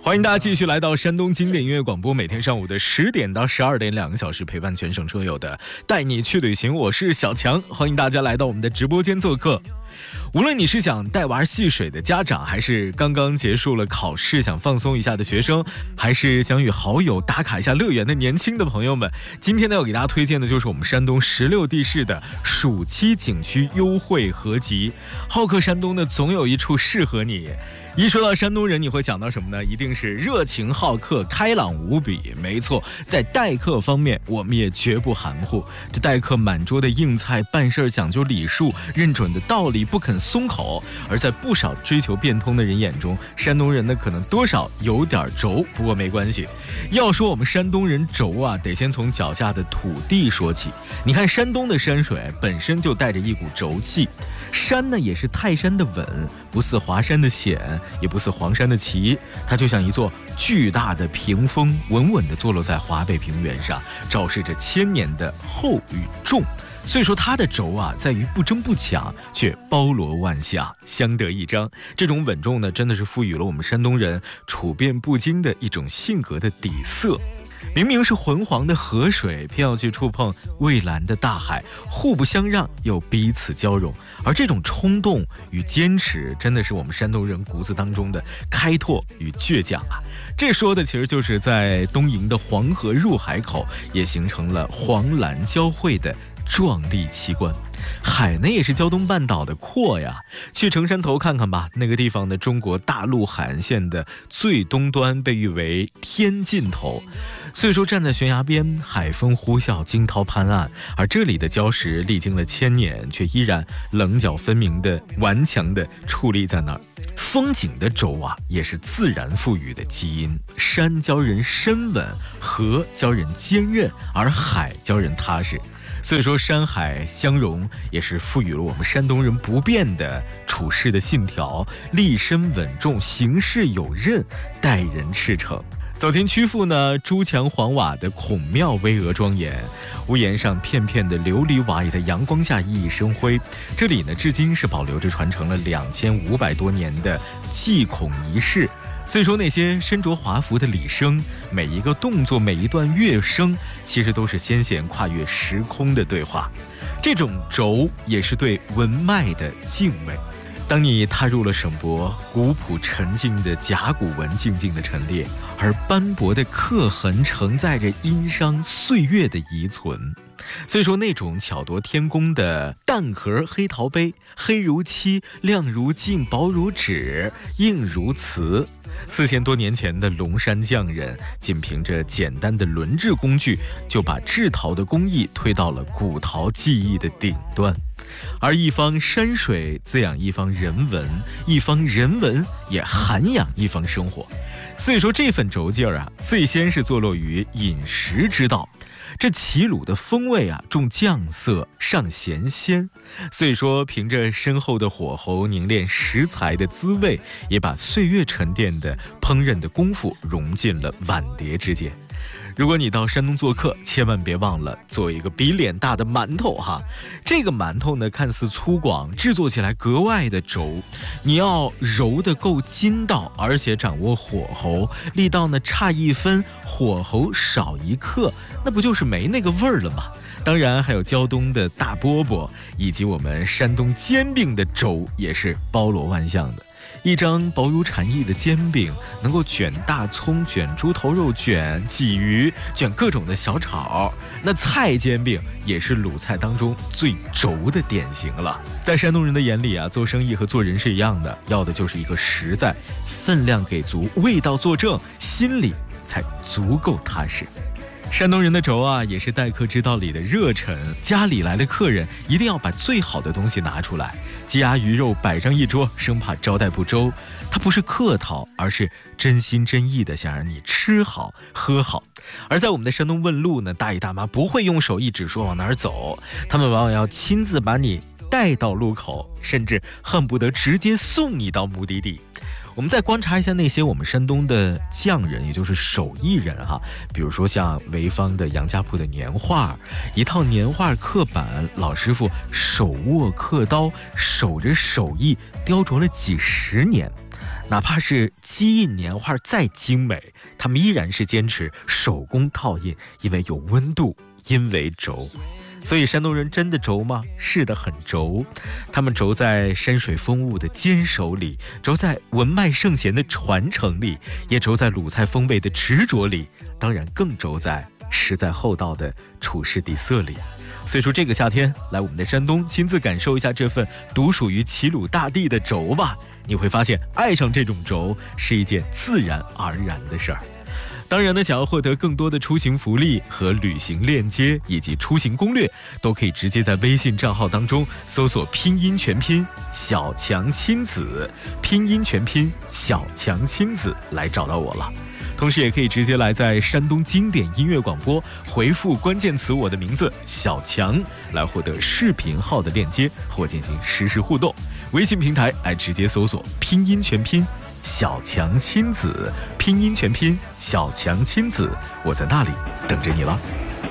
欢迎大家继续来到山东经典音乐广播，每天上午的10点到12点2个小时，陪伴全省车友的带你去旅行。我是小强，欢迎大家来到我们的直播间做客。无论你是想带娃戏水的家长，还是刚刚结束了考试想放松一下的学生，还是想与好友打卡一下乐园的年轻的朋友们，今天呢要给大家推荐的就是我们山东16地市的暑期景区优惠合集。好客山东呢，总有一处适合你。一说到山东人，你会想到什么呢？一定是热情好客、开朗无比。没错，在待客方面，我们也绝不含糊。这待客满桌的硬菜，办事讲究礼数，认准的道理不肯松口。而在不少追求变通的人眼中，山东人呢可能多少有点轴，不过没关系。要说我们山东人轴啊，得先从脚下的土地说起。你看山东的山水本身就带着一股轴气，山呢也是泰山的稳，不似华山的险，也不似黄山的奇，它就像一座巨大的屏风，稳稳地坐落在华北平原上，昭示着千年的厚与重。所以说它的轴啊，在于不争不抢，却包罗万象，相得益彰。这种稳重呢，真的是赋予了我们山东人处变不惊的一种性格的底色。明明是浑黄的河水，偏要去触碰蔚蓝的大海，互不相让又彼此交融。而这种冲动与坚持，真的是我们山东人骨子当中的开拓与倔强啊！这说的其实就是在东营的黄河入海口，也形成了黄蓝交汇的壮丽奇观。海呢也是胶东半岛的阔呀，去城山头看看吧。那个地方的中国大陆海岸线的最东端被誉为天尽头，所以说站在悬崖边，海风呼啸，惊涛拍岸。而这里的礁石历经了千年，却依然棱角分明的顽强的矗立在那儿。风景的轴啊，也是自然赋予的基因。山教人深稳，河教人坚韧，而海教人踏实。所以说山海相融，也是赋予了我们山东人不变的处事的信条，立身稳重，行事有韧，待人赤诚。走进曲阜呢，朱墙黄瓦的孔庙巍峨庄严，屋檐上片片的琉璃瓦也在阳光下熠熠生辉。这里呢，至今是保留着传承了2500多年的祭孔仪式。所以说那些身着华服的礼生，每一个动作，每一段乐声，其实都是先贤跨越时空的对话。这种轴也是对文脉的敬畏。当你踏入了省博，古朴沉静的甲骨文静静的陈列，而斑驳的刻痕承载着殷商岁月的遗存。所以说那种巧夺天工的蛋壳黑陶杯，黑如漆，亮如镜，薄如纸，硬如瓷。4000多年前的龙山匠人，仅凭着简单的轮制工具，就把制陶的工艺推到了古陶技艺的顶端。而一方山水滋养一方人文，一方人文也涵养一方生活。所以说这份轴劲儿啊，最先是坐落于饮食之道。这齐鲁的风味啊，重酱色，上咸鲜。所以说凭着深厚的火候凝练食材的滋味，也把岁月沉淀的烹饪的功夫融进了碗碟之间。如果你到山东做客，千万别忘了做一个比脸大的馒头哈。这个馒头呢，看似粗犷，制作起来格外的轴。你要揉得够筋道，而且掌握火候，力道呢差1分，火候少1克，那不就是没那个味儿了吗？当然还有胶东的大饽饽，以及我们山东煎饼的轴，也是包罗万象的。一张薄如蝉翼的煎饼，能够卷大葱，卷猪头肉，卷鲫鱼，卷各种的小炒。那菜煎饼也是鲁菜当中最轴的典型了。在山东人的眼里啊，做生意和做人是一样的，要的就是一个实在，分量给足，味道做正，心里才足够踏实。山东人的轴啊，也是待客之道里的热忱。家里来的客人一定要把最好的东西拿出来，鸡鸭鱼肉摆上一桌，生怕招待不周。他不是客套，而是真心真意的想让你吃好喝好。而在我们的山东问路呢，大爷大妈不会用手一指说往哪儿走，他们往往要亲自把你带到路口，甚至恨不得直接送你到目的地。我们再观察一下那些我们山东的匠人，也就是手艺人哈，比如说像潍坊的杨家铺的年画，一套年画刻板，老师傅手握刻刀，守着手艺雕琢了几十年。 哪怕是机印年画再精美，他们依然是坚持手工套印，因为有温度，因为轴。所以山东人真的轴吗？是的，很轴。他们轴在山水风物的坚守里，轴在文脉圣贤的传承里，也轴在鲁菜风味的执着里，当然更轴在实在厚道的处世底色里。所以说这个夏天来我们的山东，亲自感受一下这份独属于齐鲁大地的轴吧，你会发现爱上这种轴是一件自然而然的事儿。当然呢，想要获得更多的出行福利和旅行链接以及出行攻略，都可以直接在微信账号当中搜索拼音全拼小强亲子，拼音全拼小强亲子来找到我了。同时也可以直接来在山东经典音乐广播回复关键词我的名字小强，来获得视频号的链接或进行实时互动。微信平台来直接搜索拼音全拼小强亲子，拼音全拼小强亲子，我在那里等着你了。